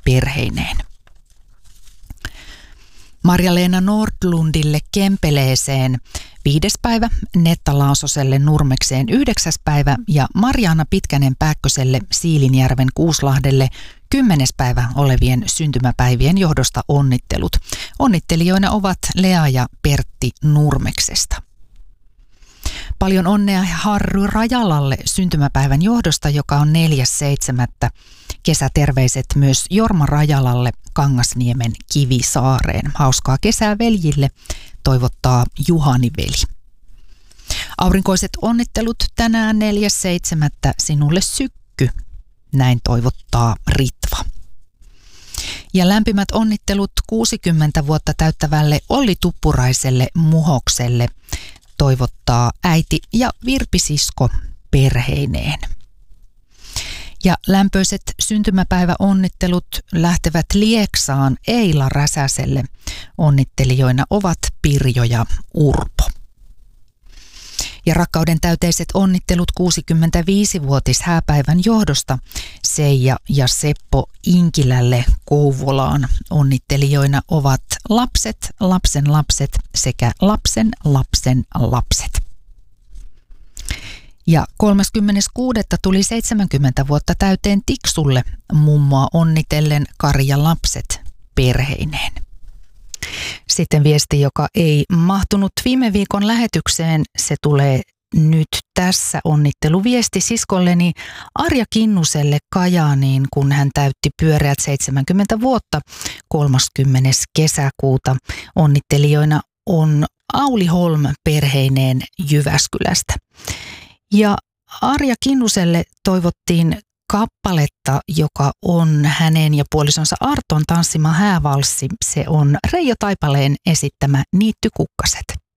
perheineen. Marja-Leena Nordlundille Kempeleeseen 5. päivä, Netta Laasoselle Nurmekseen 9. päivä ja Marjaana Pitkänen Pääkköselle Siilinjärven Kuuslahdelle 10. päivä olevien syntymäpäivien johdosta onnittelut. Onnittelijoina ovat Lea ja Pertti Nurmeksesta. Paljon onnea Harry Rajalalle syntymäpäivän johdosta, joka on 4.7. Kesäterveiset myös Jorma Rajalalle Kangasniemen Kivisaareen. Hauskaa kesää veljille, toivottaa Juhani veli. Aurinkoiset onnittelut tänään 4.7. sinulle Sykky, näin toivottaa Ritva. Ja lämpimät onnittelut 60 vuotta täyttävälle Olli Tuppuraiselle Muhokselle, toivottaa äiti ja Virpi-sisko perheineen. Ja lämpöiset syntymäpäiväonnittelut lähtevät Lieksaan Eila Räsäselle. Onnittelijoina ovat Pirjo ja Urpo. Ja rakkauden täyteiset onnittelut 65-vuotis hääpäivän johdosta Seija ja Seppo Inkilälle Kouvolaan. Onnittelijoina ovat lapset, lapsen lapset sekä lapsen lapsen lapset. Ja 36. tuli 70 vuotta täyteen Tiksulle mummoa onnitellen Kari ja lapset perheineen. Sitten viesti, joka ei mahtunut viime viikon lähetykseen, se tulee nyt tässä. Onnitteluviesti siskolleni Arja Kinnuselle Kajaaniin, kun hän täytti pyöreät 70 vuotta 30. kesäkuuta. Onnittelijoina on Auli Holm perheineen Jyväskylästä. Ja Arja Kinnuselle toivottiin kappaletta, joka on hänen ja puolisonsa Arton tanssima häävalssi. Se on Reijo Taipaleen esittämä Niittykukkaset.